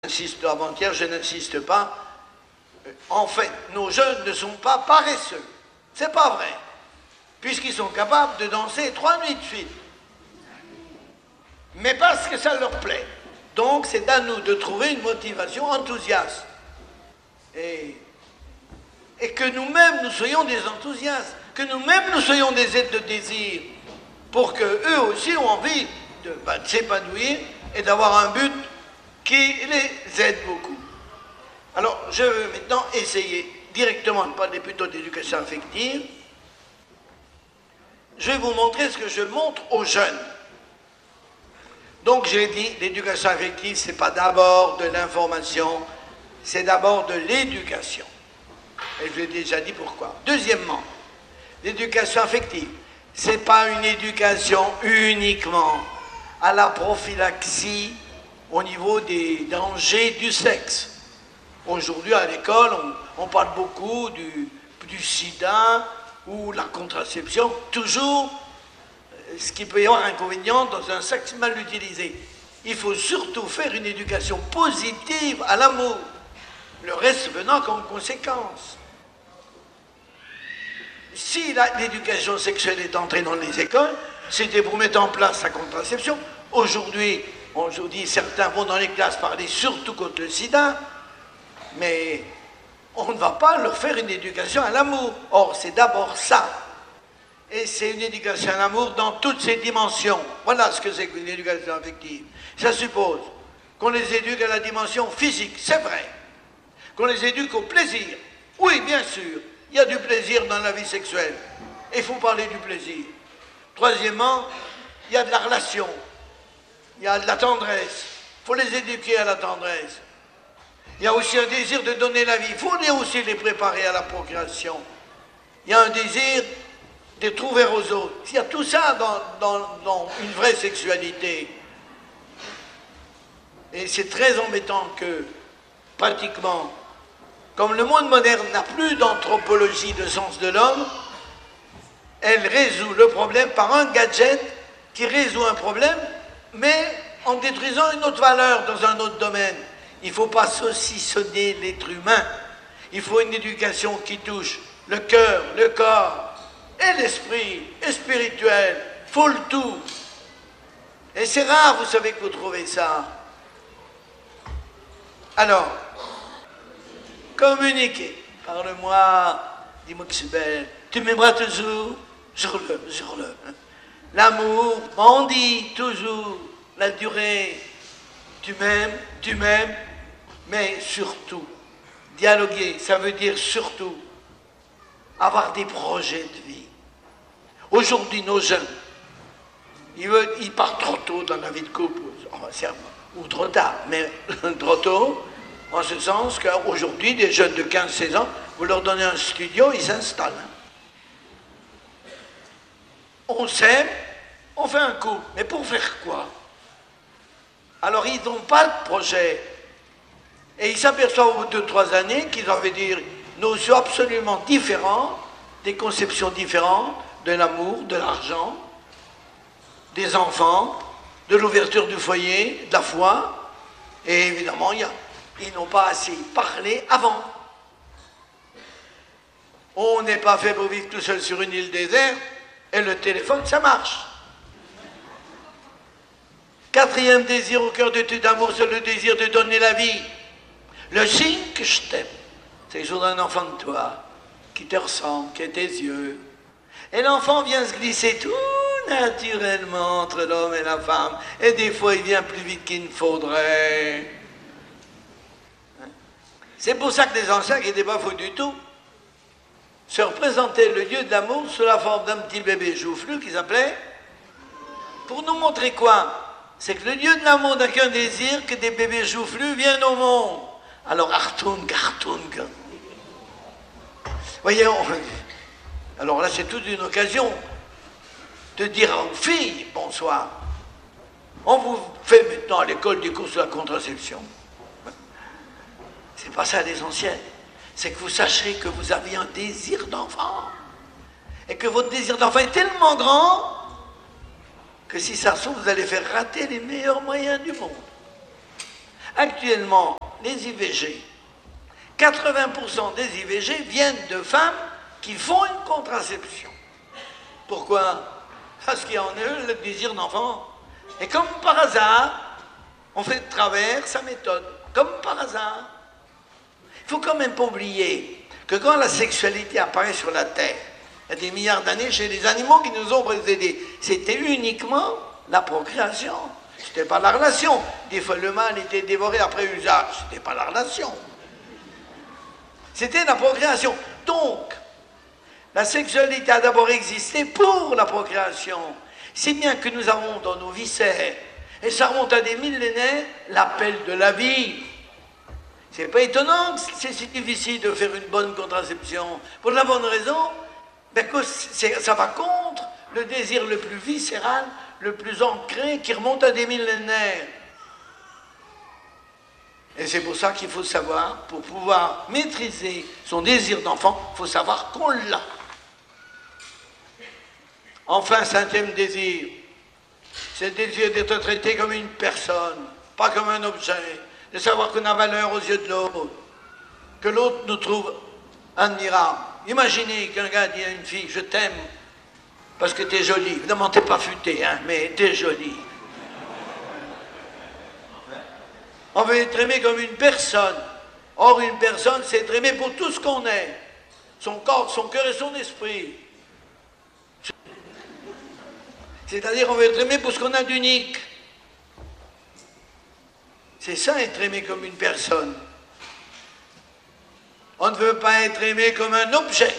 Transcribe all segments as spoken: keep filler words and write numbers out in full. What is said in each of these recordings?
J'insiste avant-hier, je n'insiste pas. En fait, nos jeunes ne sont pas paresseux. C'est pas vrai. Puisqu'ils sont capables de danser trois nuits de suite. Mais parce que ça leur plaît. Donc, c'est à nous de trouver une motivation enthousiaste. Et, et que nous-mêmes, nous soyons des enthousiastes. Que nous-mêmes, nous soyons des êtres de désir. Pour qu'eux aussi ont envie de, bah, de s'épanouir et d'avoir un but qui les aide beaucoup. Alors, je veux maintenant essayer directement de parler plutôt d'éducation affective. Je vais vous montrer ce que je montre aux jeunes. Donc, j'ai dit, l'éducation affective, ce n'est pas d'abord de l'information, c'est d'abord de l'éducation. Et je vous ai déjà dit pourquoi. Deuxièmement, l'éducation affective, ce n'est pas une éducation uniquement à la prophylaxie au niveau des dangers du sexe. Aujourd'hui, à l'école, on, on parle beaucoup du, du sida ou la contraception, toujours ce qui peut y avoir inconvénient dans un sexe mal utilisé. Il faut surtout faire une éducation positive à l'amour, le reste venant comme conséquence. Si l'éducation sexuelle est entrée dans les écoles, c'était pour mettre en place la contraception. Aujourd'hui, Aujourd'hui, certains vont dans les classes parler surtout contre le sida, mais on ne va pas leur faire une éducation à l'amour. Or, c'est d'abord ça. Et c'est une éducation à l'amour dans toutes ses dimensions. Voilà ce que c'est qu'une éducation affective. Ça suppose qu'on les éduque à la dimension physique, c'est vrai. Qu'on les éduque au plaisir. Oui, bien sûr, il y a du plaisir dans la vie sexuelle. Et il faut parler du plaisir. Troisièmement, il y a de la relation. Il y a de la tendresse. Il faut les éduquer à la tendresse. Il y a aussi un désir de donner la vie. Il faut aussi les préparer à la procréation. Il y a un désir d'être ouvert aux autres. Il y a tout ça dans, dans, dans une vraie sexualité. Et c'est très embêtant que, pratiquement, comme le monde moderne n'a plus d'anthropologie de sens de l'homme, elle résout le problème par un gadget qui résout un problème, mais en détruisant une autre valeur dans un autre domaine. Il ne faut pas saucissonner l'être humain. Il faut une éducation qui touche le cœur, le corps et l'esprit, et spirituel. Il faut le tout. Et c'est rare, vous savez, que vous trouvez ça. Alors, communiquez. Parle-moi, dis-moi que c'est belle. Tu m'aimeras toujours? Jure-le, jure-le. L'amour bandit toujours la durée. Tu m'aimes, tu m'aimes, mais surtout, dialoguer, ça veut dire surtout avoir des projets de vie. Aujourd'hui, nos jeunes, ils, veulent, ils partent trop tôt dans la vie de couple, ou trop tard, mais trop tôt, en ce sens qu'aujourd'hui, des jeunes de quinze seize ans, vous leur donnez un studio, ils s'installent. On s'aime, on fait un coup, mais pour faire quoi? Alors ils n'ont pas de projet. Et ils s'aperçoivent au bout de deux, trois années qu'ils ont envie de dire notions absolument différentes, des conceptions différentes de l'amour, de l'argent, des enfants, de l'ouverture du foyer, de la foi. Et évidemment, il y a, ils n'ont pas assez parlé avant. On n'est pas fait pour vivre tout seul sur une île déserte. Et le téléphone, ça marche. Quatrième désir au cœur de tout amour, c'est le désir de donner la vie. Le signe que je t'aime, c'est le jour d'un enfant de toi, qui te ressemble, qui a tes yeux. Et l'enfant vient se glisser tout naturellement entre l'homme et la femme. Et des fois, il vient plus vite qu'il ne faudrait. C'est pour ça que les anciens, qui n'étaient pas fous du tout, se représentaient le Dieu de l'amour sous la forme d'un petit bébé joufflu qu'ils appelaient, pour nous montrer quoi? C'est que le Dieu de l'amour n'a qu'un désir, que des bébés joufflus viennent au monde. Alors, Artung, Artung. Voyez, on... alors là, c'est toute une occasion de dire aux filles, bonsoir. On vous fait maintenant à l'école des cours sur la contraception. C'est pas ça l'essentiel. C'est que vous sachiez que vous aviez un désir d'enfant. Et que votre désir d'enfant est tellement grand que si ça se trouve, vous allez faire rater les meilleurs moyens du monde. Actuellement, les I V G, quatre-vingts pour cent des I V G viennent de femmes qui font une contraception. Pourquoi? Parce qu'il y a en eux le désir d'enfant. Et comme par hasard, on fait de travers sa méthode. Comme par hasard. Il ne faut quand même pas oublier que quand la sexualité apparaît sur la Terre, il y a des milliards d'années chez les animaux qui nous ont précédés, c'était uniquement la procréation. C'était pas la relation. Des fois, le mâle était dévoré après usage. C'était pas la relation. C'était la procréation. Donc, la sexualité a d'abord existé pour la procréation. Si bien que nous avons dans nos viscères, et ça remonte à des millénaires, l'appel de la vie. C'est pas étonnant que c'est si difficile de faire une bonne contraception. Pour la bonne raison, ben que ça va contre le désir le plus viscéral, le plus ancré, qui remonte à des millénaires. Et c'est pour ça qu'il faut savoir, pour pouvoir maîtriser son désir d'enfant, il faut savoir qu'on l'a. Enfin, cinquième désir, c'est le désir d'être traité comme une personne, pas comme un objet, de savoir qu'on a valeur aux yeux de l'autre, que l'autre nous trouve admirable. Imaginez qu'un gars dit à une fille, je t'aime, parce que t'es jolie. Évidemment, t'es pas futée, hein, mais t'es jolie. On veut être aimé comme une personne. Or, une personne, c'est être aimé pour tout ce qu'on est. Son corps, son cœur et son esprit. C'est-à-dire, on veut être aimé pour ce qu'on a d'unique. C'est ça, être aimé comme une personne. On ne veut pas être aimé comme un objet.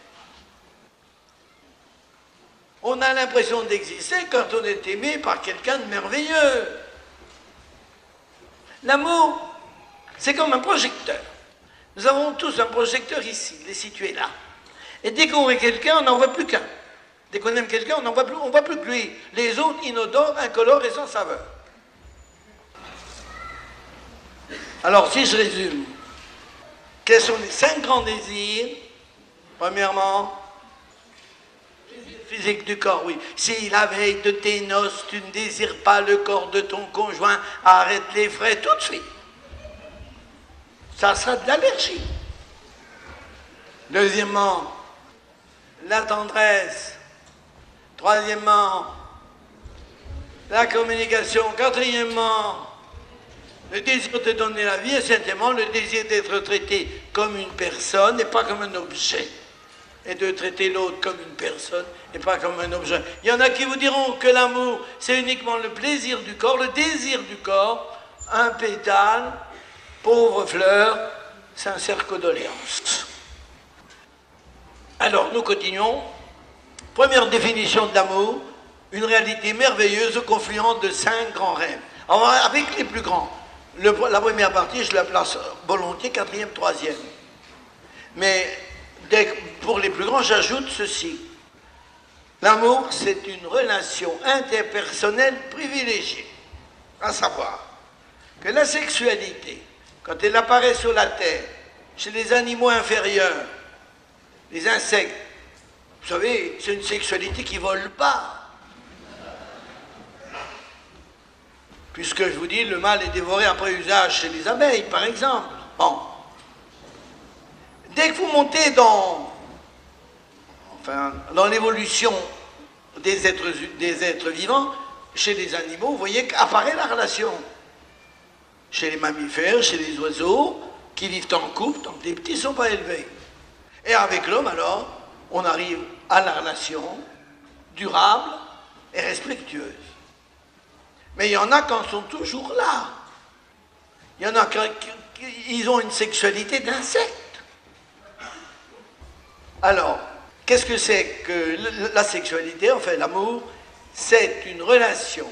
On a l'impression d'exister quand on est aimé par quelqu'un de merveilleux. L'amour, c'est comme un projecteur. Nous avons tous un projecteur ici, il est situé là. Et dès qu'on voit quelqu'un, on n'en voit plus qu'un. Dès qu'on aime quelqu'un, on n'en voit plus, on voit plus que lui. Les autres, inodores, incolores et sans saveur. Alors, si je résume, quels sont les cinq grands désirs? Premièrement, physique du corps, oui. Si la veille de tes noces, tu ne désires pas le corps de ton conjoint, arrête les frais tout de suite. Ça sera de l'allergie. Deuxièmement, la tendresse. Troisièmement, la communication. Quatrièmement, le désir de donner la vie. Et cinquièmement, le désir d'être traité comme une personne et pas comme un objet. Et de traiter l'autre comme une personne et pas comme un objet. Il y en a qui vous diront que l'amour, c'est uniquement le plaisir du corps, le désir du corps, un pétale, pauvre fleur, sincère condoléance. Alors, nous continuons. Première définition de l'amour, une réalité merveilleuse au confluent de cinq grands rêves. Alors, avec les plus grands, le, la première partie, je la place volontiers, quatrième, troisième. Mais pour les plus grands, j'ajoute ceci. L'amour, c'est une relation interpersonnelle privilégiée. À savoir que la sexualité, quand elle apparaît sur la Terre, chez les animaux inférieurs, les insectes, vous savez, c'est une sexualité qui ne vole pas. Puisque je vous dis, le mâle est dévoré après usage chez les abeilles, par exemple. Bon. Dès que vous montez dans, enfin, dans l'évolution des êtres, des êtres vivants, chez les animaux, vous voyez qu'apparaît la relation. Chez les mammifères, chez les oiseaux, qui vivent en couple, donc les petits ne sont pas élevés. Et avec l'homme, alors, on arrive à la relation durable et respectueuse. Mais il y en a qui en sont toujours là. Il y en a qui, qui ils ont une sexualité d'insecte. Alors, qu'est-ce que c'est que la sexualité, enfin l'amour? C'est une relation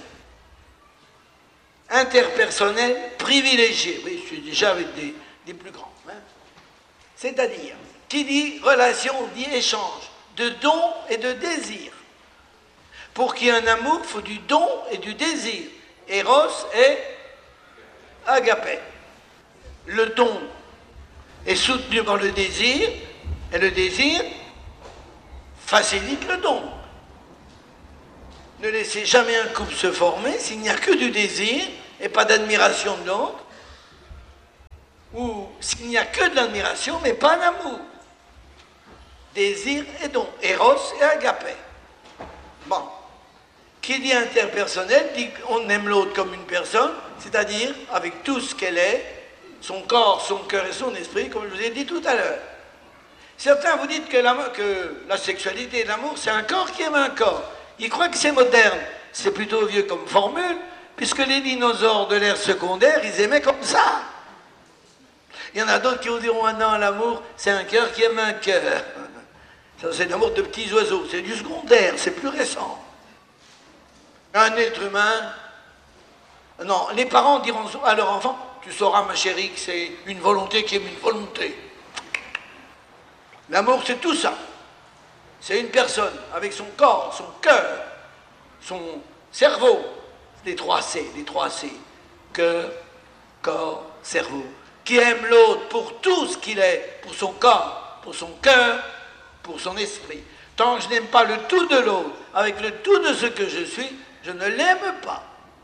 interpersonnelle privilégiée. Oui, je suis déjà avec des, des plus grands. Hein. C'est-à-dire, qui dit relation dit échange de dons et de désirs. Pour qu'il y ait un amour, il faut du don et du désir. Eros et agapé. Le don est soutenu par le désir, et le désir facilite le don. Ne laissez jamais un couple se former s'il n'y a que du désir et pas d'admiration de l'autre. où s'il n'y a que de l'admiration, mais pas d'amour. Désir et don, Eros et Agapé. Bon. Qui dit interpersonnel dit qu'on aime l'autre comme une personne, c'est-à-dire avec tout ce qu'elle est, son corps, son cœur et son esprit, comme je vous ai dit tout à l'heure. Certains vous disent que la, que la sexualité et l'amour, c'est un corps qui aime un corps. Ils croient que c'est moderne. C'est plutôt vieux comme formule, puisque les dinosaures de l'ère secondaire, ils aimaient comme ça. Il y en a d'autres qui vous diront, ah non, l'amour, c'est un cœur qui aime un cœur. Ça, c'est l'amour de petits oiseaux. C'est du secondaire, c'est plus récent. Un être humain, non, les parents diront à leur enfant, tu sauras ma chérie que c'est une volonté qui aime une volonté. L'amour c'est tout ça. C'est une personne avec son corps, son cœur, son cerveau, les trois C, les trois C, cœur, corps, cerveau, qui aime l'autre pour tout ce qu'il est, pour son corps, pour son cœur, pour son esprit. Tant que je n'aime pas le tout de l'autre, avec le tout de ce que je suis, je ne l'aime pas.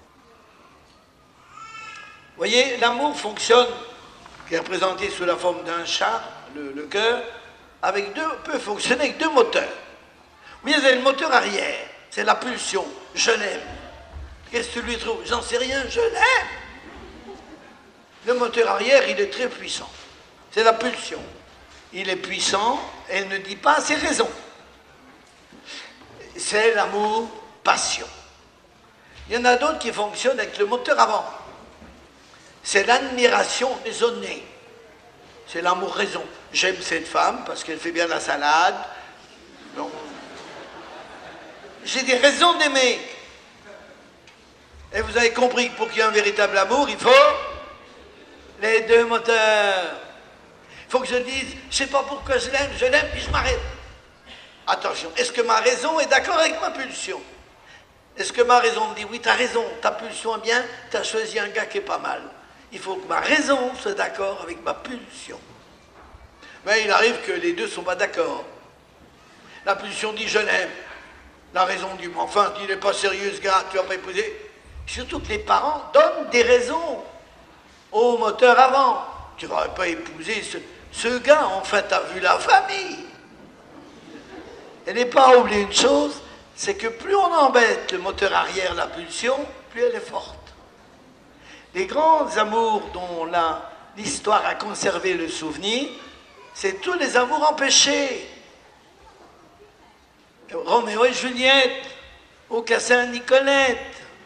Vous voyez, l'amour fonctionne, qui est représenté sous la forme d'un chat, le, le cœur, avec deux, peut fonctionner avec deux moteurs. Oui, il y a le moteur arrière, c'est la pulsion, je l'aime. Qu'est-ce que tu lui trouves? J'en sais rien, je l'aime. Le moteur arrière, il est très puissant. C'est la pulsion. Il est puissant et il ne dit pas ses raisons. C'est l'amour passion. Il y en a d'autres qui fonctionnent avec le moteur avant. C'est l'admiration raisonnée. C'est l'amour raison. J'aime cette femme parce qu'elle fait bien la salade. Non. J'ai des raisons d'aimer. Et vous avez compris que pour qu'il y ait un véritable amour, il faut les deux moteurs. Il faut que je dise, je ne sais pas pourquoi je l'aime, je l'aime, puis je m'arrête. Attention, est-ce que ma raison est d'accord avec ma pulsion? Est-ce que ma raison me dit, oui, tu as raison, ta pulsion est bien, tu as choisi un gars qui est pas mal. Il faut que ma raison soit d'accord avec ma pulsion. Mais il arrive que les deux ne sont pas d'accord. La pulsion dit, je l'aime. La raison dit, mais enfin, il n'est pas sérieux ce gars, tu vas pas épouser. Surtout que les parents donnent des raisons au moteur avant. Tu ne vas pas épouser ce, ce gars, enfin, tu as vu la famille. Et n'est pas oublier une chose, c'est que plus on embête le moteur arrière, la pulsion, plus elle est forte. Les grands amours dont l'histoire a conservé le souvenir, c'est tous les amours empêchés. Roméo et Juliette, Aucassin et Nicolette,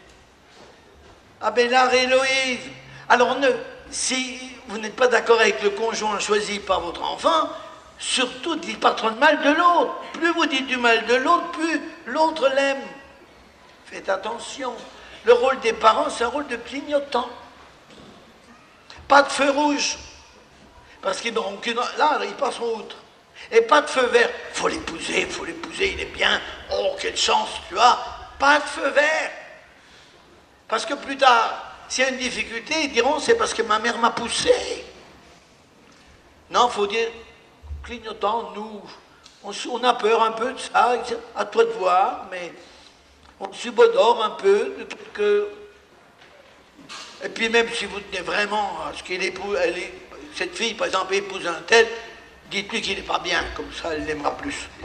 Abélard et Héloïse. Alors, ne, si vous n'êtes pas d'accord avec le conjoint choisi par votre enfant, surtout, dites pas trop de mal de l'autre. Plus vous dites du mal de l'autre, plus l'autre l'aime. Faites attention. Le rôle des parents, c'est un rôle de clignotant. Pas de feu rouge. Parce qu'ils n'auront qu'une... Là, ils passeront outre. Et pas de feu vert. Faut l'épouser, faut l'épouser, il est bien. Oh, quelle chance tu as. Pas de feu vert. Parce que plus tard, s'il y a une difficulté, ils diront, c'est parce que ma mère m'a poussé. Non, il faut dire... Clignotant, nous, on, on a peur un peu de ça, à toi de voir, mais on subodore un peu de quelques... Et puis même si vous tenez vraiment à ce qu'il épouse, elle est, cette fille, par exemple, épouse un tel, dites-lui qu'il n'est pas bien, comme ça elle l'aimera plus. Bon.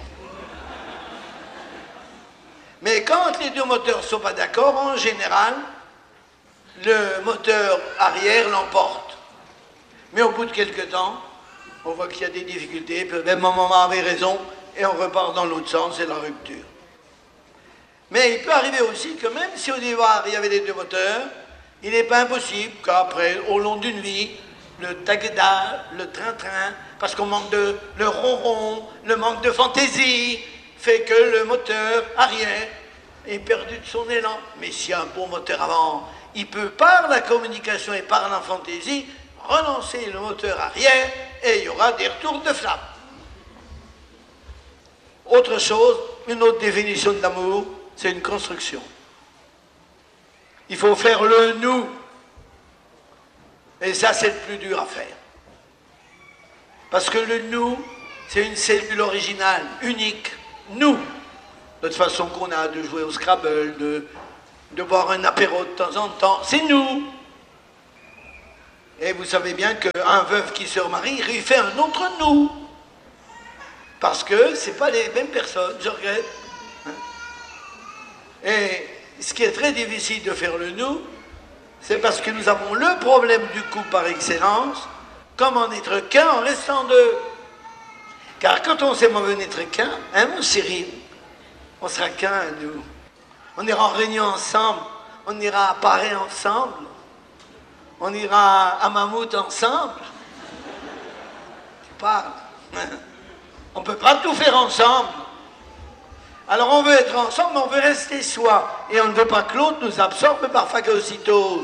Mais quand les deux moteurs ne sont pas d'accord, en général, le moteur arrière l'emporte. Mais au bout de quelques temps, on voit qu'il y a des difficultés, puis même maman avait raison, et on repart dans l'autre sens, c'est la rupture. Mais il peut arriver aussi que même si au départ il y avait les deux moteurs, il n'est pas impossible qu'après, au long d'une vie, le tagada, le train-train, parce qu'on manque de... le ronron, le manque de fantaisie, fait que le moteur arrière est perdu de son élan. Mais s'il y a un bon moteur avant, il peut, par la communication et par la fantaisie, relancer le moteur arrière et il y aura des retours de flamme. Autre chose, une autre définition de l'amour, c'est une construction. Il faut faire le nous. Et ça, c'est le plus dur à faire. Parce que le nous, c'est une cellule originale, unique. Nous. De toute façon qu'on a de jouer au Scrabble, de, de boire un apéro de temps en temps, c'est nous. Et vous savez bien qu'un veuf qui se remarie, il fait un autre nous. Parce que ce n'est pas les mêmes personnes, je regrette. Et ce qui est très difficile de faire le nous, c'est parce que nous avons le problème du couple par excellence, comment n'être qu'un en restant deux. Car quand on sait mauvais n'être qu'un, hein, mon Cyril, on sera qu'un, nous. On ira en réunion ensemble, on ira à Paris ensemble, on ira à Mammouth ensemble. Tu parles. On ne peut pas tout faire ensemble. Alors on veut être ensemble, mais on veut rester soi. Et on ne veut pas que l'autre nous absorbe par phagocytose.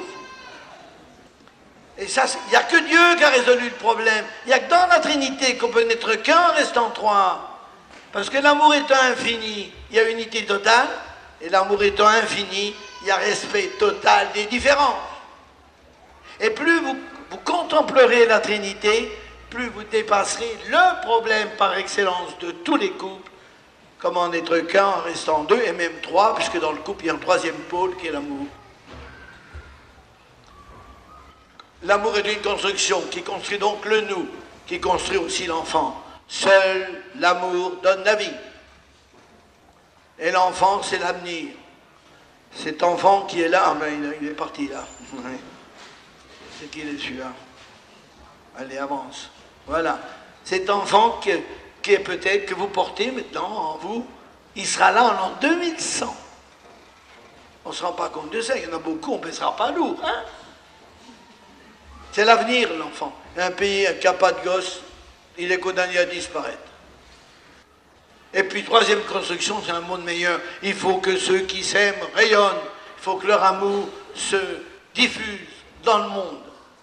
Et ça, il n'y a que Dieu qui a résolu le problème. Il n'y a que dans la Trinité qu'on peut n'être qu'un restant trois. Parce que l'amour étant infini, il y a unité totale. Et l'amour étant infini, il y a respect total des différences. Et plus vous, vous contemplerez la Trinité, plus vous dépasserez le problème par excellence de tous les couples. Comment n'être qu'un en restant deux, et même trois, puisque dans le couple, il y a un troisième pôle qui est l'amour. L'amour est une construction qui construit donc le nous, qui construit aussi l'enfant. Seul l'amour donne la vie. Et l'enfant, c'est l'avenir. Cet enfant qui est là, ah ben il est parti là. C'est qu'il est celui-là. Allez, avance. Voilà. Cet enfant qui, qui est peut-être que vous portez maintenant en vous, il sera là en l'an deux mille cent. On ne se rend pas compte de ça, il y en a beaucoup, on ne pèsera pas lourd. Hein? C'est l'avenir, l'enfant. Un pays qui n'a pas de gosse, il est condamné à disparaître. Et puis, troisième construction, c'est un monde meilleur. Il faut que ceux qui s'aiment rayonnent. Il faut que leur amour se diffuse dans le monde.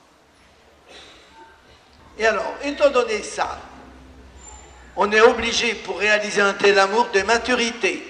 Et alors, étant donné ça, on est obligé, pour réaliser un tel amour, de maturité.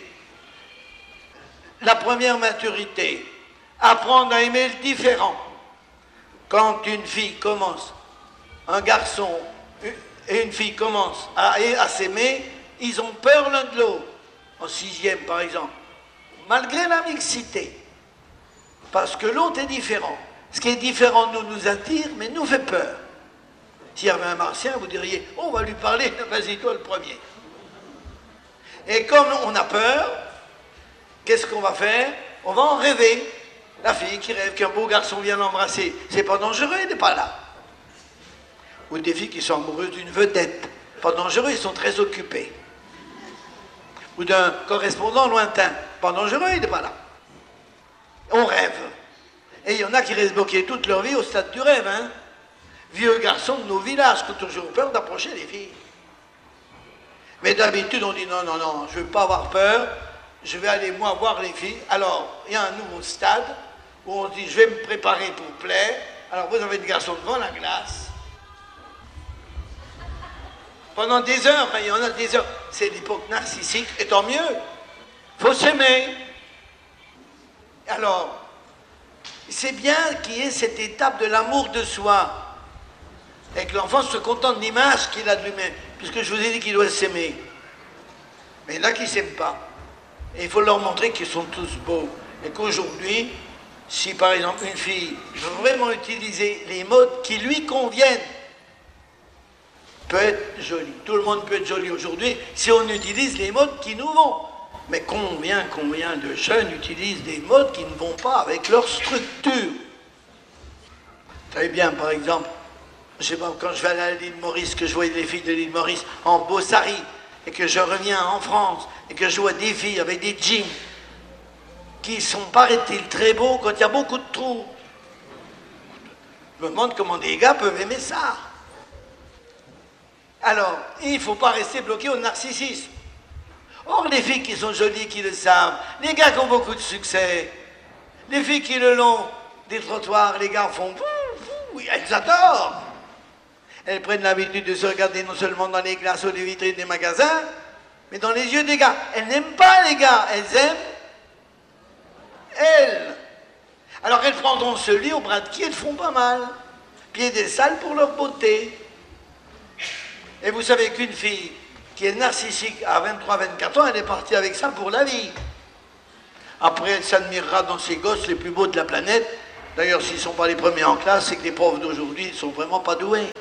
La première maturité, apprendre à aimer le différent. Quand une fille commence, un garçon et une fille commencent à, à s'aimer, ils ont peur l'un de l'autre. En sixième, par exemple. Malgré la mixité. Parce que l'autre est différent. Ce qui est différent nous nous attire, mais nous fait peur. S'il y avait un martien, vous diriez, oh, on va lui parler, vas-y toi le premier. Et comme on a peur, qu'est-ce qu'on va faire? On va en rêver. La fille qui rêve qu'un beau garçon vient l'embrasser, c'est pas dangereux, il n'est pas là. Ou des filles qui sont amoureuses d'une vedette, pas dangereux, ils sont très occupés. Ou d'un correspondant lointain, pas dangereux, il n'est pas là. On rêve. Et il y en a qui restent bloqués toute leur vie au stade du rêve, hein. Vieux garçons de nos villages qui ont toujours peur d'approcher les filles. Mais d'habitude, on dit non, non, non, je ne veux pas avoir peur, je vais aller moi voir les filles. Alors, il y a un nouveau stade où on dit je vais me préparer pour plaire. Alors, vous avez des garçons devant la glace. Pendant des heures, il y en a des heures. C'est l'époque narcissique, et tant mieux. Il faut s'aimer. Alors, c'est bien qu'il y ait cette étape de l'amour de soi. Et que l'enfant se contente de l'image qu'il a de lui-même. Puisque je vous ai dit qu'il doit s'aimer. Mais il y en a qui ne s'aiment pas. Et il faut leur montrer qu'ils sont tous beaux. Et qu'aujourd'hui, si par exemple une fille veut vraiment utiliser les modes qui lui conviennent, peut être jolie. Tout le monde peut être joli aujourd'hui si on utilise les modes qui nous vont. Mais combien, combien de jeunes utilisent des modes qui ne vont pas avec leur structure? Très bien, par exemple, je sais pas, quand je vais aller à l'île Maurice, que je vois les filles de l'île Maurice en Bossari, et que je reviens en France, et que je vois des filles avec des jeans qui sont, paraît-il, très beaux quand il y a beaucoup de trous. Je me demande comment des gars peuvent aimer ça. Alors, il ne faut pas rester bloqué au narcissisme. Or, les filles qui sont jolies, qui le savent, les gars qui ont beaucoup de succès, les filles qui le long des trottoirs, les gars font... Oui, elles adorent. Elles prennent l'habitude de se regarder non seulement dans les glaces ou les vitrines des magasins, mais dans les yeux des gars. Elles n'aiment pas les gars, elles aiment elles. Alors elles prendront celui au bras de qui elles font pas mal. Pieds des salles pour leur beauté. Et vous savez qu'une fille qui est narcissique à vingt-trois vingt-quatre ans, elle est partie avec ça pour la vie. Après, elle s'admirera dans ses gosses les plus beaux de la planète, D'ailleurs, s'ils ne sont pas les premiers en classe, c'est que les profs d'aujourd'hui ne sont vraiment pas doués.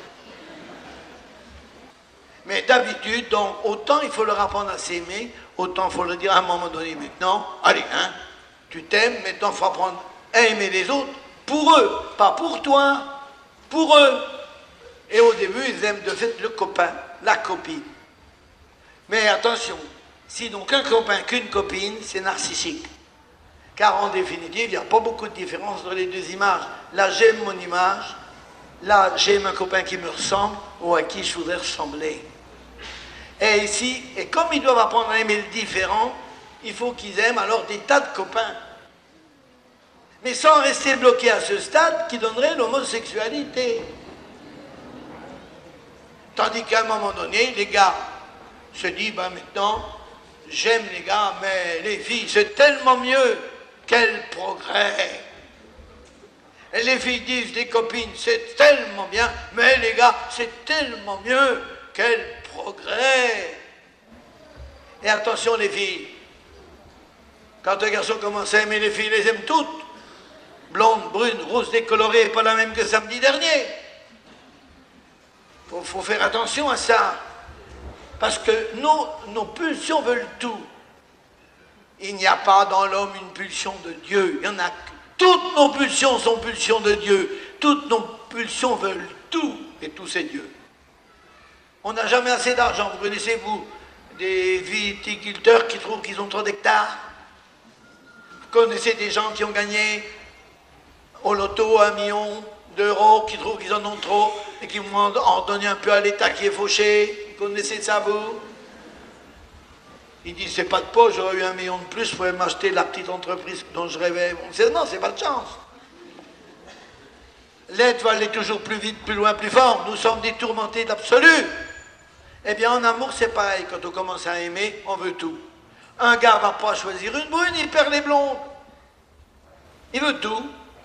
Mais d'habitude, donc, autant il faut leur apprendre à s'aimer, autant il faut leur dire à un moment donné, maintenant, allez, hein, tu t'aimes, maintenant il faut apprendre à aimer les autres pour eux, pas pour toi, pour eux. Et au début, ils aiment de fait le copain, la copine. Mais attention, si donc un copain qu'une copine, c'est narcissique. Car en définitive, il n'y a pas beaucoup de différence entre les deux images. Là, j'aime mon image, là, j'aime un copain qui me ressemble ou à qui je voudrais ressembler. Et ici, et comme ils doivent apprendre à aimer le différent, il faut qu'ils aiment alors des tas de copains. Mais sans rester bloqués à ce stade qui donnerait l'homosexualité. Tandis qu'à un moment donné, les gars se disent, ben maintenant, j'aime les gars, mais les filles, c'est tellement mieux. Quel progrès! Et les filles disent, des copines, c'est tellement bien, mais les gars, c'est tellement mieux. Quel progrès! Et attention les filles, quand un garçon commence à aimer les filles, il les aime toutes. Blondes, brunes, rousses, décolorées, pas la même que samedi dernier. Il faut, faut faire attention à ça. Parce que nos, nos pulsions veulent tout. Il n'y a pas dans l'homme une pulsion de Dieu. Il y en a. Toutes nos pulsions sont pulsions de Dieu. Toutes nos pulsions veulent tout. Et tout, c'est Dieu. On n'a jamais assez d'argent. Vous connaissez, vous, des viticulteurs qui trouvent qu'ils ont trop d'hectares? Vous connaissez des gens qui ont gagné au loto un million d'euros, qui trouvent qu'ils en ont trop et qui vont en donner un peu à l'État qui est fauché? Vous connaissez ça, vous? Ils disent, c'est pas de poche, j'aurais eu un million de plus, je pourrais m'acheter la petite entreprise dont je rêvais. Non, c'est pas de chance. L'être va aller toujours plus vite, plus loin, plus fort. Nous sommes des tourmentés d'absolu. Eh bien, en amour, c'est pareil. Quand on commence à aimer, on veut tout. Un gars ne va pas choisir une brune, il perd les blondes. Il veut tout.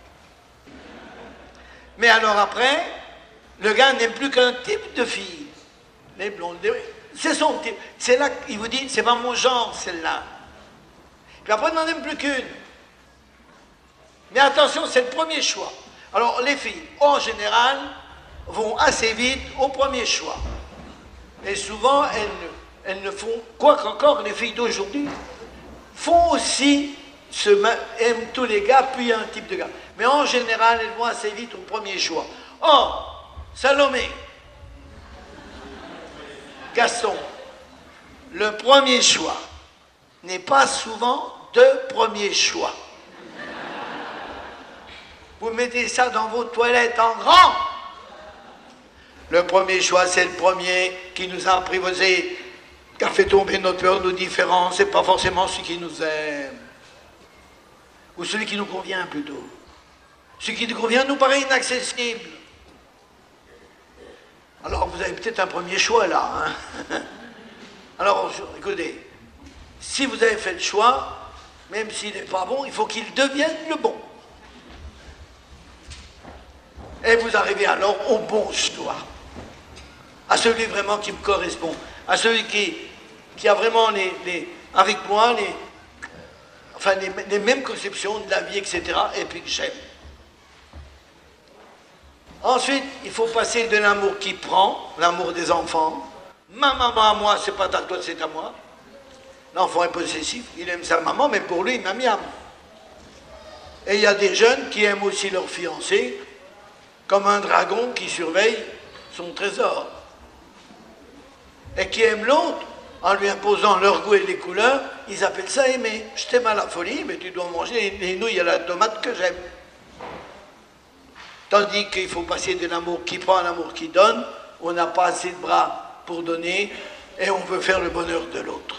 Mais alors après, le gars n'aime plus qu'un type de fille. Les blondes, les... c'est son type. C'est là qu'il vous dit, c'est pas mon genre, celle-là. Puis après, il n'en aime plus qu'une. Mais attention, c'est le premier choix. Alors, les filles, en général, vont assez vite au premier choix. Et souvent, elles ne, elles ne font, quoi qu'encore, les filles d'aujourd'hui font aussi, se, aiment tous les gars, puis un type de gars. Mais en général, elles vont assez vite au premier choix. Or, Salomé, Gaston, le premier choix n'est pas souvent de premier choix. Vous mettez ça dans vos toilettes en grand. Le premier choix, c'est le premier qui nous a apprivoisés, qui a fait tomber notre peur, nos différences. C'est pas forcément celui qui nous aime. Ou celui qui nous convient plutôt. Celui qui nous convient nous paraît inaccessible. Alors vous avez peut-être un premier choix là. Hein. Alors écoutez, si vous avez fait le choix, même s'il n'est pas bon, il faut qu'il devienne le bon. Et vous arrivez alors au bon choix. À celui vraiment qui me correspond. À celui qui, qui a vraiment les, les, avec moi les, enfin les, les mêmes conceptions de la vie, et cetera. Et puis que j'aime. Ensuite, il faut passer de l'amour qui prend, l'amour des enfants. Ma maman à moi, c'est pas à toi, c'est à moi. L'enfant est possessif, il aime sa maman, mais pour lui, il m'a mis à moi. Et il y a des jeunes qui aiment aussi leur fiancé, comme un dragon qui surveille son trésor. Et qui aiment l'autre, en lui imposant leur goût et les couleurs, ils appellent ça aimer. Je t'aime à la folie, mais tu dois manger les nouilles à la tomate que j'aime. Tandis qu'il faut passer de l'amour qui prend à l'amour qui donne, on n'a pas assez de bras pour donner, et on veut faire le bonheur de l'autre.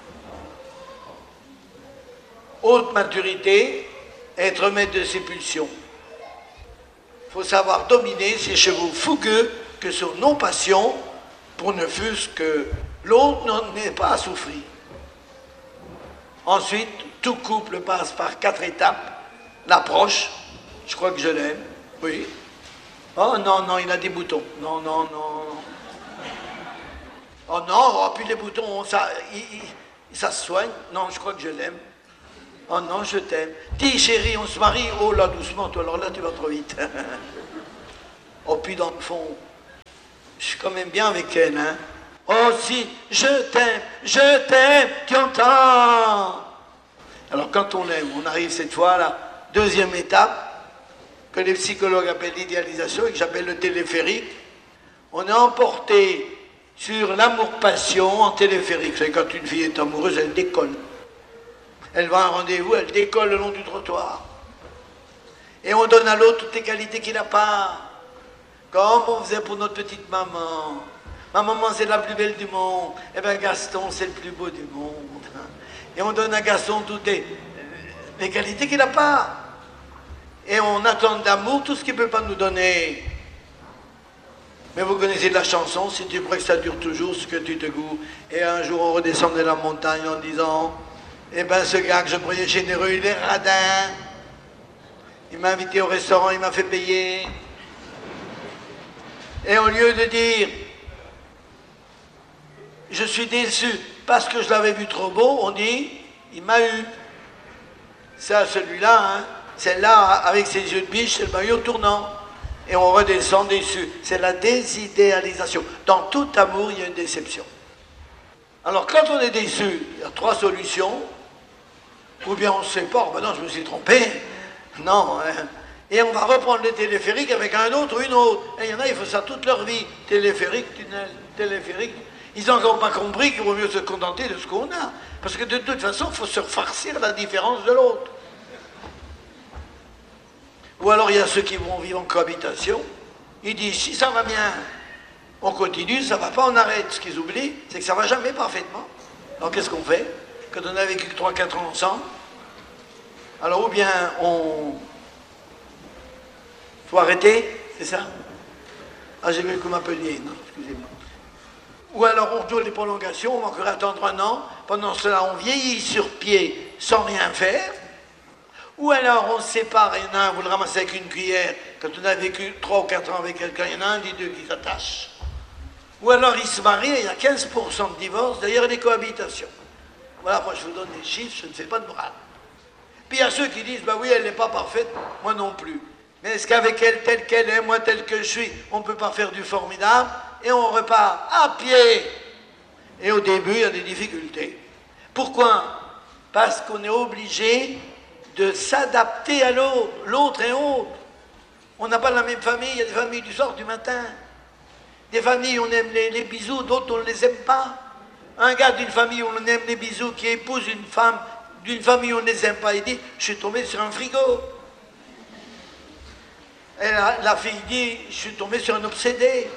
Haute maturité, être maître de ses pulsions. Il faut savoir dominer ces chevaux fougueux que sont nos passions, pour ne fût-ce que l'autre n'en ait pas à souffrir. Ensuite, tout couple passe par quatre étapes. L'approche, je crois que je l'aime, oui. Oh non, non, il a des boutons. Non, non, non. Oh non, oh, puis les boutons, ça, il, il, ça se soigne. Non, je crois que je l'aime. Oh non, je t'aime. Dis chérie, on se marie. Oh là, doucement, toi, alors là, tu vas trop vite. Oh, puis dans le fond, je suis quand même bien avec elle, hein. Oh si, je t'aime, je t'aime, tu entends? Alors quand on aime, on arrive cette fois à la deuxième étape, que les psychologues appellent l'idéalisation et que j'appelle le téléphérique. On est emporté sur l'amour-passion en téléphérique. C'est quand une fille est amoureuse, elle décolle. Elle va à un rendez-vous, elle décolle le long du trottoir. Et on donne à l'autre toutes les qualités qu'il n'a pas. Comme on faisait pour notre petite maman. Ma maman, c'est la plus belle du monde. Eh bien, Gaston, c'est le plus beau du monde. Et on donne à Gaston toutes les, les qualités qu'il n'a pas. Et on attend d'amour tout ce qu'il ne peut pas nous donner. Mais vous connaissez la chanson, si tu crois que ça dure toujours, ce que tu te goûtes. Et un jour, on redescend de la montagne en disant, eh bien, ce gars que je croyais généreux, il est radin. Il m'a invité au restaurant, il m'a fait payer. Et au lieu de dire, je suis déçu parce que je l'avais vu trop beau, on dit, il m'a eu. C'est à celui-là, hein. Celle-là, avec ses yeux de biche, c'est le maillot tournant. Et on redescend déçu. C'est la désidéalisation. Dans tout amour, il y a une déception. Alors, quand on est déçu, il y a trois solutions. Ou bien on se sépare, ben non, je me suis trompé. Non, hein. Et on va reprendre le téléphérique avec un autre ou une autre. Et il y en a, il faut ça toute leur vie. Téléphérique, tunnel, téléphérique. Ils n'ont encore pas compris qu'il vaut mieux se contenter de ce qu'on a. Parce que de toute façon, il faut se farcir la différence de l'autre. Ou alors il y a ceux qui vont vivre en cohabitation. Ils disent, si ça va bien, on continue, ça ne va pas, on arrête. Ce qu'ils oublient, c'est que ça ne va jamais parfaitement. Alors qu'est-ce qu'on fait quand on a vécu que trois quatre ans ensemble? Alors ou bien on... faut arrêter, c'est ça? Ah, j'ai vu que vous m'appeliez, non, excusez-moi. Ou alors on joue les prolongations, on va encore attendre un an. Pendant cela, on vieillit sur pied sans rien faire. Ou alors on se sépare, il y en a un, vous le ramassez avec une cuillère. Quand on a vécu trois ou quatre ans avec quelqu'un, il y en a un des deux qui s'attache. Ou alors il se marie et il y a quinze pour cent de divorces, d'ailleurs des cohabitations. Voilà, moi je vous donne des chiffres, je ne fais pas de morale. Puis il y a ceux qui disent, bah oui, elle n'est pas parfaite, moi non plus. Mais est-ce qu'avec elle telle qu'elle est, moi tel que je suis, on ne peut pas faire du formidable? Et on repart à pied. Et au début, il y a des difficultés. Pourquoi? Parce qu'on est obligé de s'adapter à l'autre. L'autre est autre. On n'a pas la même famille. Il y a des familles du soir, du matin. Des familles où on aime les, les bisous, d'autres on ne les aime pas. Un gars d'une famille où on aime les bisous qui épouse une femme d'une famille où on ne les aime pas, il dit, je suis tombé sur un frigo. Et la, la fille dit, je suis tombé sur un obsédé.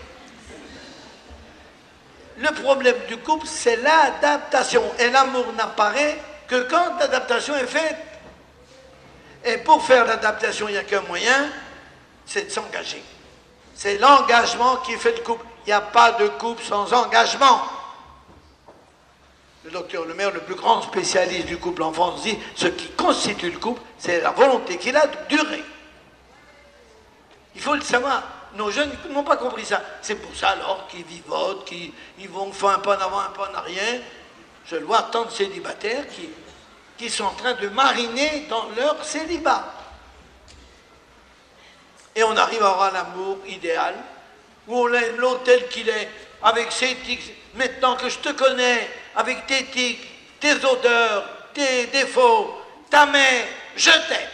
Le problème du couple, c'est l'adaptation. Et l'amour n'apparaît que quand l'adaptation est faite. Et pour faire l'adaptation, il n'y a qu'un moyen, c'est de s'engager. C'est l'engagement qui fait le couple. Il n'y a pas de couple sans engagement. Le docteur Lemaire, le plus grand spécialiste du couple en France, dit ce qui constitue le couple, c'est la volonté qu'il a de durer. Il faut le savoir. Nos jeunes n'ont pas compris ça. C'est pour ça alors qu'ils vivotent, qu'ils ils vont faire un pas en avant, un pas en arrière. Je le vois tant de célibataires qui, qui sont en train de mariner dans leur célibat. Et on arrive à avoir l'amour idéal, où on aime l'autre tel qu'il est, avec ses tics. Maintenant que je te connais, avec tes tics, tes odeurs, tes défauts, ta mère, je t'aime.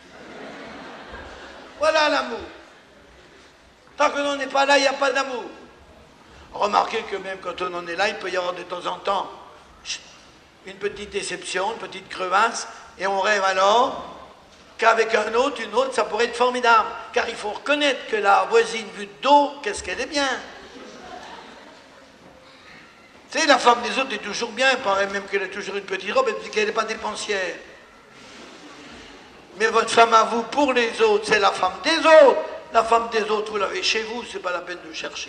Voilà l'amour. Tant que l'on n'est pas là, il n'y a pas d'amour. Remarquez que même quand on en est là, il peut y avoir de temps en temps une petite déception, une petite crevasse, et on rêve alors qu'avec un autre, une autre, ça pourrait être formidable. Car il faut reconnaître que la voisine vue de dos, qu'est-ce qu'elle est bien. Tu sais, la femme des autres est toujours bien, il paraît même qu'elle a toujours une petite robe, et qu'elle n'est pas dépensière. Mais votre femme à vous, pour les autres, c'est la femme des autres. La femme des autres, vous l'avez chez vous, c'est pas la peine de chercher.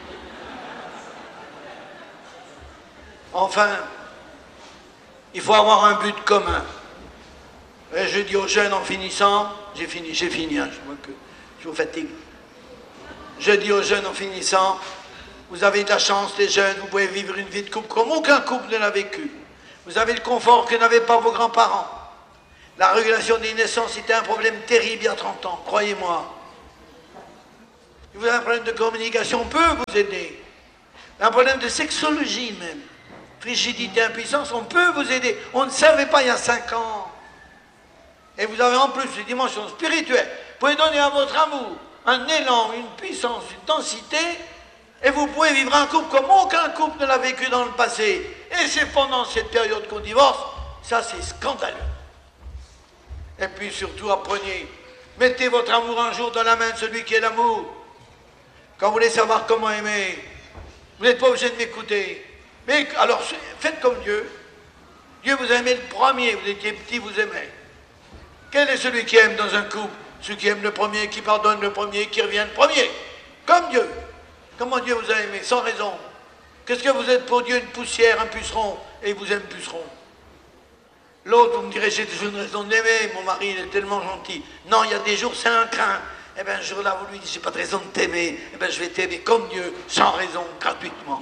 Enfin, il faut avoir un but commun. Et je dis aux jeunes en finissant, j'ai fini, j'ai fini, hein, je vois que je vous fatigue. Je dis aux jeunes en finissant, vous avez de la chance les jeunes, vous pouvez vivre une vie de couple comme aucun couple ne l'a vécu. Vous avez le confort que n'avaient pas vos grands-parents. La régulation des naissances était un problème terrible il y a trente ans, croyez-moi. Si vous avez un problème de communication, on peut vous aider. Un problème de sexologie même, frigidité, impuissance, on peut vous aider. On ne savait pas il y a cinq ans. Et vous avez en plus des dimensions spirituelles. Vous pouvez donner à votre amour un élan, une puissance, une densité, et vous pouvez vivre un couple comme aucun couple ne l'a vécu dans le passé. Et c'est pendant cette période qu'on divorce, ça c'est scandaleux. Et puis surtout apprenez, mettez votre amour un jour dans la main de celui qui est l'amour. Quand vous voulez savoir comment aimer, vous n'êtes pas obligé de m'écouter. Mais alors faites comme Dieu. Dieu vous a aimé le premier, vous étiez petit, vous aimez. Quel est celui qui aime dans un couple? Celui qui aime le premier, qui pardonne le premier, qui revient le premier. Comme Dieu. Comment Dieu vous a aimé? Sans raison. Qu'est-ce que vous êtes pour Dieu? Une poussière, un puceron, et il vous aime puceron. L'autre, vous me direz, j'ai toujours une raison de l'aimer, mon mari, il est tellement gentil. Non, il y a des jours, c'est un craint. Eh bien, un jour-là, vous lui dites, j'ai pas de raison de t'aimer. Eh bien, je vais t'aimer comme Dieu, sans raison, gratuitement.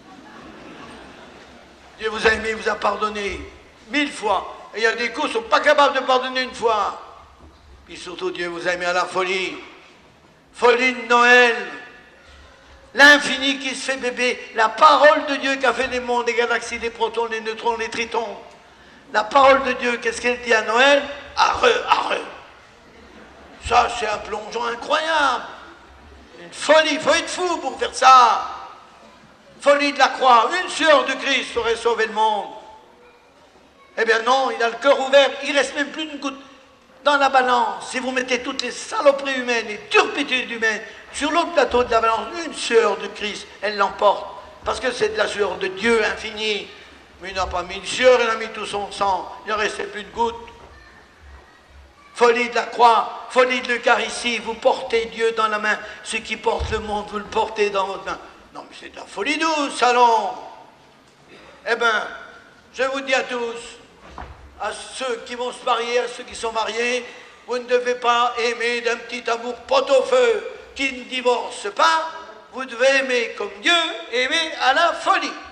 Dieu vous a aimé, il vous a pardonné mille fois. Et il y a des coups qui ne sont pas capables de pardonner une fois. Puis surtout, Dieu vous a aimé à la folie. Folie de Noël. L'infini qui se fait bébé. La parole de Dieu qui a fait les mondes, les galaxies, les protons, les neutrons, les tritons. La parole de Dieu, qu'est-ce qu'elle dit à Noël? Arre, arre. Ça, c'est un plongeon incroyable. Une folie, il faut être fou pour faire ça. Folie de la croix. Une sueur de Christ aurait sauvé le monde. Eh bien non, il a le cœur ouvert, il ne reste même plus une goutte dans la balance. Si vous mettez toutes les saloperies humaines, les turpitudes humaines sur l'autre plateau de la balance, une sueur de Christ, elle l'emporte. Parce que c'est de la sueur de Dieu infini. Mais il n'a pas mis une sueur, il a mis tout son sang. Il ne restait plus de goutte. Folie de la croix, folie de l'Eucharistie, vous portez Dieu dans la main. Ce qui porte le monde, vous le portez dans votre main. Non mais c'est de la folie douce, allons. Eh bien, je vous dis à tous, à ceux qui vont se marier, à ceux qui sont mariés, vous ne devez pas aimer d'un petit amour pot-au-feu qui ne divorce pas. Vous devez aimer comme Dieu, aimer à la folie.